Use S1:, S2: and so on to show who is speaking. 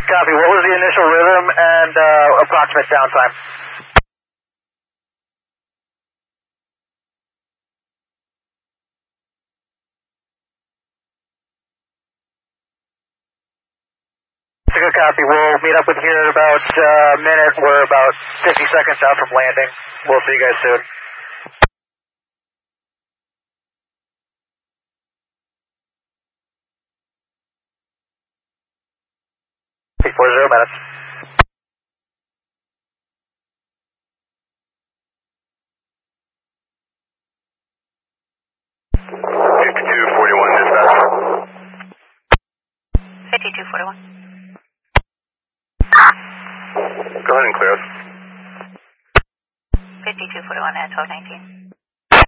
S1: Copy. What was the initial rhythm and approximate downtime? It's a good copy. We'll meet up with you here in about a minute. We're about 50 seconds out from landing. We'll see you guys soon. 40 minutes. Dispatch.
S2: 5241.
S1: Go ahead and clear us.
S2: 5241 at 1219.